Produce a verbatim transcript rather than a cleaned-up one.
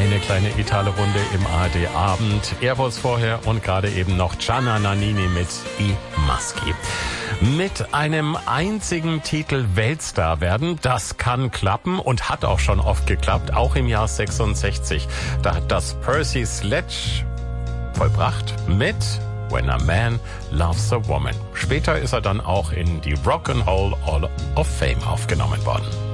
eine kleine Italo-Runde im A R D-Abend. Airbus vorher und gerade eben noch Gianna Nannini mit I Maschi. Mit einem einzigen Titel Weltstar werden, das kann klappen und hat auch schon oft geklappt, auch im Jahr sechsundsechzig. Da hat das Percy Sledge vollbracht mit When a Man Loves a Woman. Später ist er dann auch in die Rock and Roll Hall of Fame aufgenommen worden.